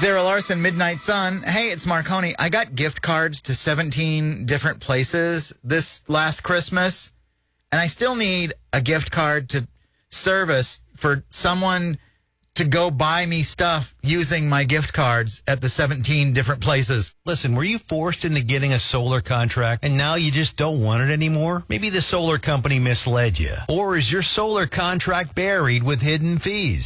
Zara Larson, Midnight Sun. Hey, it's Marconi. I got gift cards to 17 different places this last Christmas, and I still need a gift card to service for someone to go buy me stuff using my gift cards at the 17 different places. Listen, were you forced into getting a solar contract and now you just don't want it anymore? Maybe the solar company misled you. Or is your solar contract buried with hidden fees?